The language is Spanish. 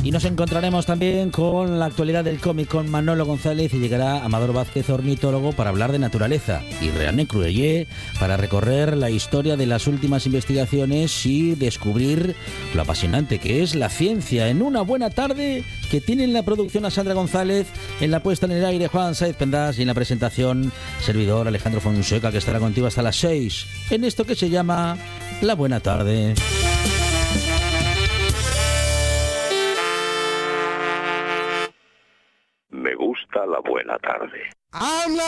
Y nos encontraremos también con la actualidad del cómic con Manolo González y llegará Amador Vázquez, ornitólogo, para hablar de naturaleza, y René Cruellé para recorrer la historia de las últimas investigaciones y descubrir lo apasionante que es la ciencia en una buena tarde que tiene en la producción a Sandra González, en la puesta en el aire Juan Sáez Pendas y en la presentación servidor Alejandro Fonseca, que estará contigo hasta las 6 en esto que se llama La Buena Tarde. Me gusta la buena tarde.